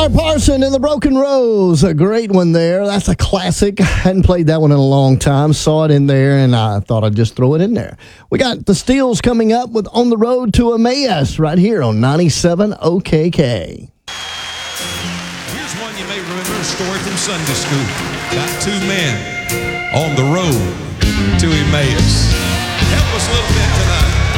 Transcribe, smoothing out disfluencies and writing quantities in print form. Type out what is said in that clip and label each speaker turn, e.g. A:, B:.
A: Art Parson and the Broken Rose, a great one there. That's a classic. Hadn't played that one in a long time. Saw it in there, and I thought I'd just throw it in there. We got the Steels coming up with On the Road to Emmaus right here on 97 OKK.
B: Here's one you may remember, a story from Sunday school about two men on the road to Emmaus. Help us a little bit tonight.